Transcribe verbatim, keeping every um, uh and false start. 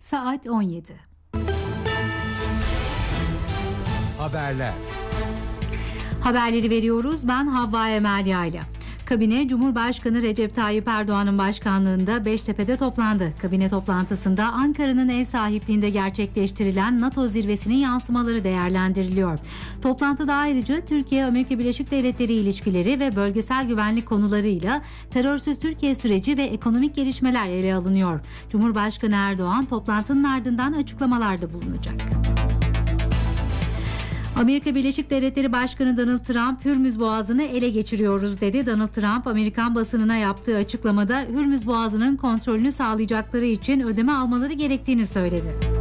Saat on yedi. Haberler. Haberleri veriyoruz. Ben Havva Emel Yayla. Kabine, Cumhurbaşkanı Recep Tayyip Erdoğan'ın başkanlığında Beştepe'de toplandı. Kabine toplantısında Ankara'nın ev sahipliğinde gerçekleştirilen NATO zirvesinin yansımaları değerlendiriliyor. Toplantıda ayrıca Türkiye-Amerika Birleşik Devletleri ilişkileri ve bölgesel güvenlik konularıyla terörsüz Türkiye süreci ve ekonomik gelişmeler ele alınıyor. Cumhurbaşkanı Erdoğan toplantının ardından açıklamalarda bulunacak. Amerika Birleşik Devletleri Başkanı Donald Trump, Hürmüz Boğazı'nı ele geçiriyoruz dedi. Donald Trump, Amerikan basınına yaptığı açıklamada Hürmüz Boğazı'nın kontrolünü sağlayacakları için ödeme almaları gerektiğini söyledi.